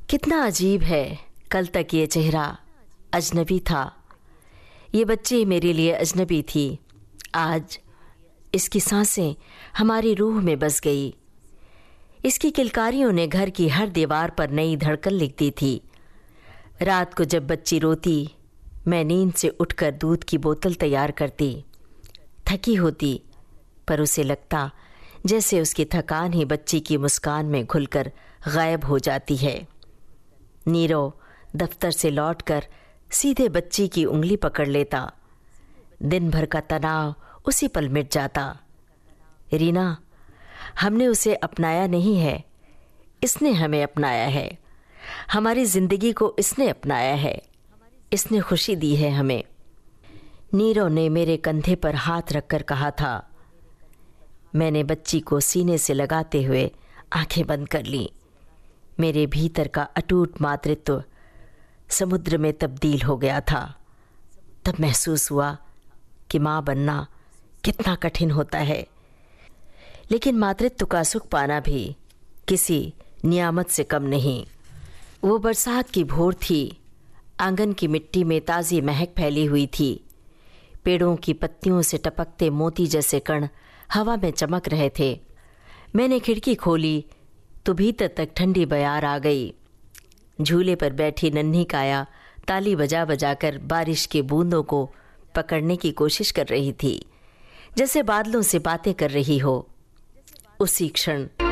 कितना अजीब है, कल तक ये चेहरा अजनबी था, ये बच्ची मेरे लिए अजनबी थी। आज इसकी सांसें हमारी रूह में बस गई। इसकी किलकारियों ने घर की हर दीवार पर नई धड़कन लिख दी थी। रात को जब बच्ची रोती, मैं नींद से उठकर दूध की बोतल तैयार करती। थकी होती, पर उसे लगता जैसे उसकी थकान ही बच्ची की मुस्कान में घुलकर गायब हो जाती है। नीरव दफ्तर से लौटकर सीधे बच्ची की उंगली पकड़ लेता। दिन भर का तनाव उसी पल मिट जाता। रीना, हमने उसे अपनाया नहीं है, इसने हमें अपनाया है। हमारी जिंदगी को इसने अपनाया है, इसने खुशी दी है हमें। नीरव ने मेरे कंधे पर हाथ रखकर कहा था। मैंने बच्ची को सीने से लगाते हुए आंखें बंद कर लीं। मेरे भीतर का अटूट मातृत्व समुद्र में तब्दील हो गया था। तब महसूस हुआ कि माँ बनना कितना कठिन होता है, लेकिन मातृत्व का सुख पाना भी किसी नियामत से कम नहीं। वो बरसात की भोर थी। आंगन की मिट्टी में ताज़ी महक फैली हुई थी। पेड़ों की पत्तियों से टपकते मोती जैसे कण हवा में चमक रहे थे। मैंने खिड़की खोली तो भीतर तक ठंडी बयार आ गई। झूले पर बैठी नन्ही काया ताली बजा बजा कर बारिश की बूंदों को पकड़ने की कोशिश कर रही थी, जैसे बादलों से बातें कर रही हो। उसी क्षण